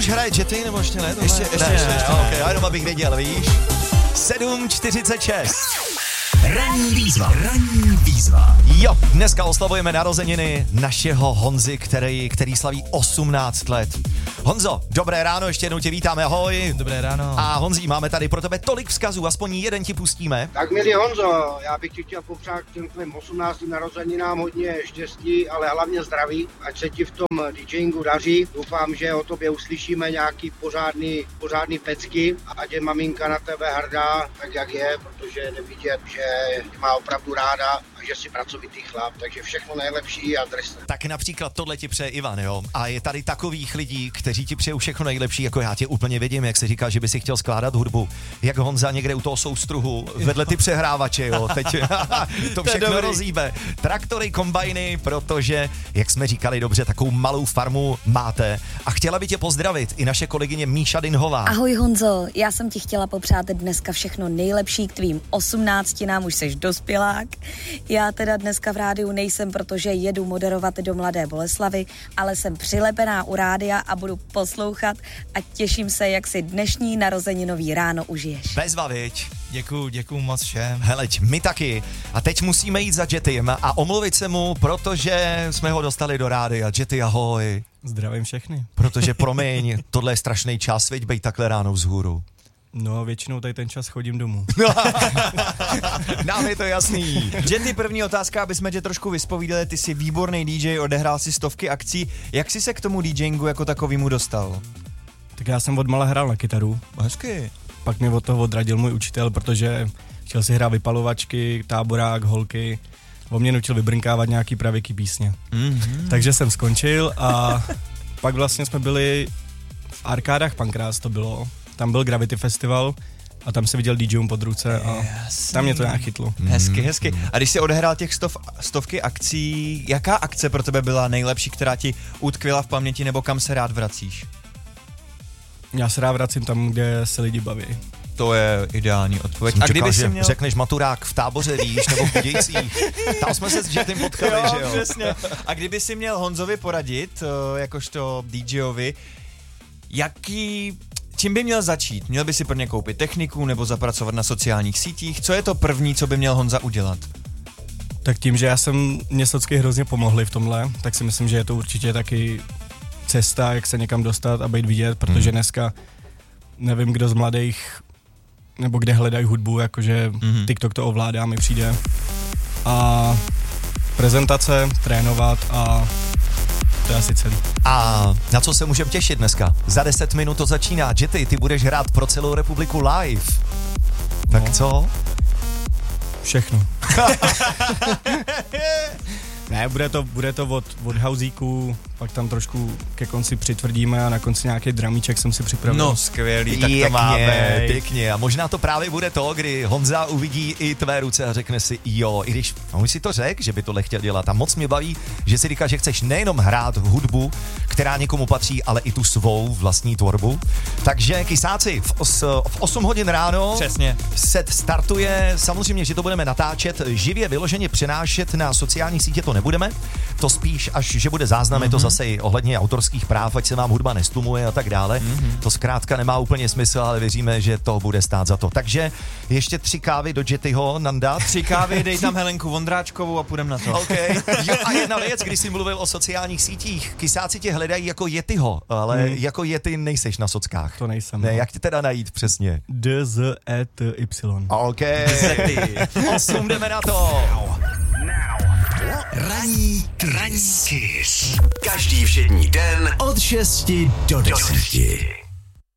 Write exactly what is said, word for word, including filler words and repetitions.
už hraje Jetty, nebo ještě ne? Ještě, ještě, ne, ne, ještě, ne, ještě ne. ne. Ok, jenom abych věděl, víš. sedm čtyřicet šest. Ranní výzva. Ranní výzva. Jo, dneska oslavujeme narozeniny našeho Honzy, který, který slaví osmnáct let. Honzo, dobré ráno, ještě jednou tě vítáme, ahoj. Dobré ráno. A Honzí, máme tady pro tebe tolik vzkazů, aspoň jeden ti pustíme. Tak milý Honzo, já bych ti chtěl popřát k těm tvým osmnáctým narozeninám hodně štěstí, ale hlavně zdraví, ať se ti v tom DJingu daří. Doufám, že o tobě uslyšíme nějaký pořádný, pořádný pecky a ať je maminka na tebe hrdá, tak jak je, protože nevidět, že tě má opravdu ráda a že jsi pracovitý chlap, takže všechno nejlepší a drž se. Tak například tohle ti přeje Ivan, jo. A je tady takových lidí, kteří ti přejou všechno nejlepší, jako já tě úplně vidím, jak se říká, že by si chtěl skládat hudbu. Jak Honza někde u toho soustruhu, vedle ty přehrávače, jo. Teď to všechno rozhýbe. Traktory, kombajny, protože, jak jsme říkali dobře, takovou malou farmu máte. A chtěla by tě pozdravit i naše kolegyně Míša Dinhová. Ahoj Honzo, já jsem ti chtěla popřát dneska všechno nejlepší k tvým osmnáctinám, už seš dospělák. Já teda dneska v rádiu nejsem, protože jedu moderovat do Mladé Boleslavi, ale jsem přilepená u rádia a budu poslouchat a těším se, jak si dnešní narozeninový ráno užiješ. Bezva, viď? Děkuju, děkuju moc všem. Heleď, my taky. A teď musíme jít za Jettym a omluvit se mu, protože jsme ho dostali do rádia. Jetty, ahoj. Zdravím všechny. Protože promiň, tohle je strašný čas, veď bej takhle ráno vzhůru. No, většinou tady ten čas chodím domů. Nám je to jasný. Jetty, první otázka, aby jsme tě trošku vyspovídali, ty jsi výborný dý džej, odehrál si stovky akcí, jak jsi se k tomu DJingu jako takovýmu dostal? Tak já jsem odmala hrál na kytaru. Hezky. Pak mě od toho odradil můj učitel, protože chtěl si hrát vypalovačky, táborák, holky. On mě nutil vybrnkávat nějaký pravěký písně. Mm-hmm. Takže jsem skončil a pak vlastně jsme byli v arkádách Pankrás, to bylo. Tam byl Gravity Festival a tam se viděl DJům pod ruce a Jasný. tam mě to nějak chytlo. Hezky, hezky. A když jsi odehrál těch stov, stovky akcí, jaká akce pro tebe byla nejlepší, která ti utkvěla v paměti, nebo kam se rád vracíš? Já se rád vracím tam, kde se lidi baví. To je ideální odpověď. Jsem A čekal, kdyby že si měl... řekneš maturák v Táboře, víš, nebo v Budějcích. Tam jsme se s Jettym potkali, že jo? Přesně. A kdyby si měl Honzovi poradit, jakožto DJovi, jaký... Čím by měl začít? Měl by si prvně koupit techniku nebo zapracovat na sociálních sítích? Co je to první, co by měl Honza udělat? Tak tím, že já jsem mě socky hrozně pomohli v tomhle, tak si myslím, že je to určitě taky cesta, jak se někam dostat a být vidět, protože Hmm. dneska nevím, kdo z mladých nebo kde hledají hudbu, jakože Hmm. TikTok to ovládá, mi přijde. A prezentace, trénovat a to je asi celý. A na co se můžeme těšit dneska? Za deset minut to začíná. Jetty, ty budeš hrát pro celou republiku live. Tak No. co? Všechno. Ne, bude to, bude to od, od housíku, pak tam trošku ke konci přitvrdíme a na konci nějaký dramíček jsem si připravil. No skvělý, tak to Pěkně, máme. pěkně. A možná to právě bude to, kdy Honza uvidí i tvé ruce a řekne si jo, i když on si to řekl, že by tohle chtěl dělat. A moc mě baví, že si říká, že chceš nejenom hrát hudbu, která někomu patří, ale i tu svou vlastní tvorbu. Takže kysáci, v, os, v osm hodin ráno Přesně. set startuje. Samozřejmě, že to budeme natáčet, živě vyloženě přenášet na sociální sítě to nebudeme. To spíš, až že bude záznam, mm-hmm. je to zase i ohledně autorských práv, ať se vám hudba nestlumuje a tak dále. Mm-hmm. To zkrátka nemá úplně smysl, ale věříme, že to bude stát za to. Takže ještě tři kávy do Jettyho, Nanda. Tři kávy, dej tam Helenku Vondráčkovou a půjdem na to. OK. Jo, a jedna věc, když jsi mluvil o sociálních sítích, kysáci tě hledají jako Jettyho, ale mm. jako Jetty nejseš na sockách. To nejsem. Ne, no. jak tě teda najít přesně? D Z E T Y. OK. osm, jdeme na to. Ranní Ranní Kiss. Každý všední den od šesti do deseti.